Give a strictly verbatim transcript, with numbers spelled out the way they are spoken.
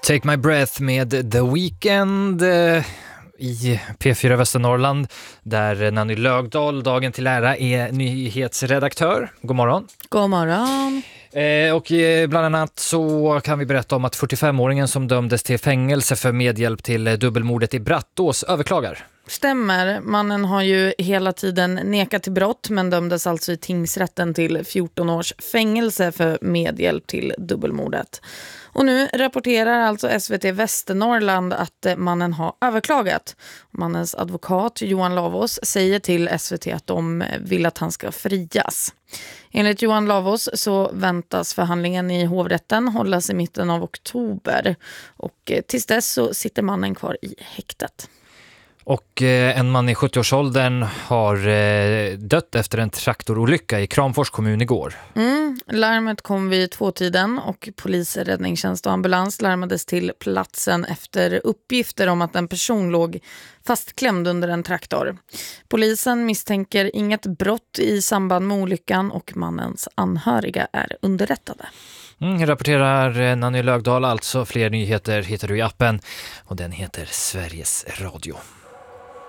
Take My Breath med The Weeknd eh, i P fyra Västernorrland, där Nanny Lögdahl, dagen till ära, är nyhetsredaktör. God morgon. God morgon. Eh, och eh, bland annat så kan vi berätta om att fyrtiofemåringen som dömdes till fängelse för medhjälp till eh, dubbelmordet i Brattås överklagar. Stämmer. Mannen har ju hela tiden nekat till brott, men dömdes alltså i tingsrätten till fjorton års fängelse för medhjälp till dubbelmordet. Och nu rapporterar alltså S V T Västernorrland att mannen har överklagat. Mannens advokat Johan Lavås säger till S V T att de vill att han ska frias. Enligt Johan Lavås så väntas förhandlingen i hovrätten hållas i mitten av oktober. Och tills dess så sitter mannen kvar i häktet. Och eh, en man i sjuttioårsåldern har eh, dött efter en traktorolycka i Kramfors kommun igår. Mm, larmet kom vid tvåtiden och polis, räddningstjänst och ambulans larmades till platsen efter uppgifter om att en person låg fastklämd under en traktor. Polisen misstänker inget brott i samband med olyckan och mannens anhöriga är underrättade. Mm, rapporterar Nanny Lögdahl. Alltså fler nyheter hittar du i appen och den heter Sveriges Radio.